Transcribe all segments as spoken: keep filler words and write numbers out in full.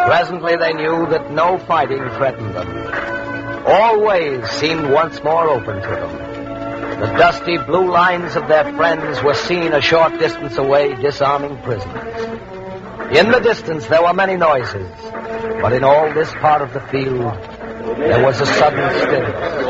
Presently they knew that no fighting threatened them. All ways seemed once more open to them. The dusty blue lines of their friends were seen a short distance away, disarming prisoners. In the distance there were many noises, but in all this part of the field there was a sudden stillness.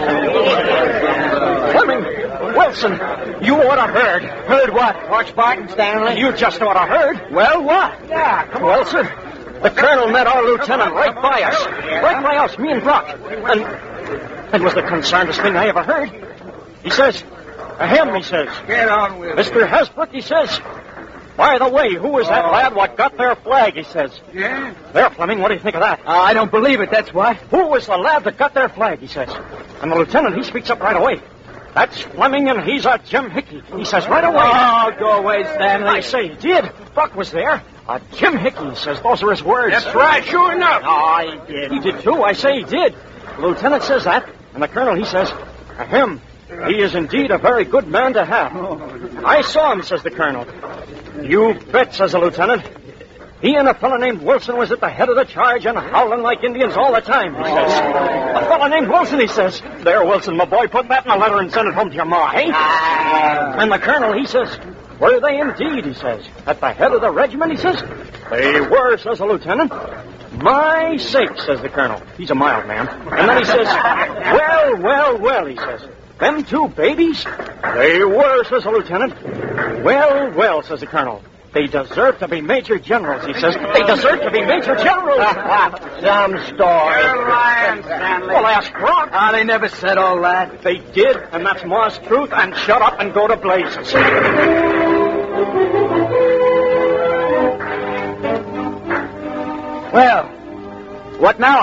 Fleming! Wilson! You ought to heard. Heard what? Watch Barton, Stanley. You just ought to heard. Well, what? Yeah, come on. Wilson, the colonel met our lieutenant right by us. Right by us, me and Brock. And it was the concernedest thing I ever heard. He says, ahem, he says. Get on with it. Mister Hasbrook, he says, by the way, who was that lad what got their flag, he says. Yeah? There, Fleming, what do you think of that? Uh, I don't believe it, that's what. Who was the lad that got their flag, he says. And the lieutenant, he speaks up right away. That's Fleming, and he's a Jim Hickey. He says right away. Oh, go away, Stanley. I say he did. Buck was there. A Jim Hickey, he says. Those are his words. That's right, sure enough. Oh, he did. He did, too. I say he did. The lieutenant says that, and the colonel, he says, ahem, he is indeed a very good man to have. I saw him, says the colonel. You bet, says the lieutenant. He and a fellow named Wilson was at the head of the charge and howling like Indians all the time, he says. A fellow named Wilson, he says. There, Wilson, my boy, put that in a letter and send it home to your ma, eh? And the colonel, he says, were they indeed, he says. At the head of the regiment, he says. They were, says the lieutenant. My sake, says the colonel. He's a mild man. And then he says, well, well, well, he says. Them two babies? They were, says the lieutenant. Well, well, says the colonel. They deserve to be major generals, he says. They deserve to be major generals. Some story. You're lying, Stanley. Well, ask Brock. Ah, they never said all that. They did, and that's Ma's truth, and shut up and go to blazes. Well, what now?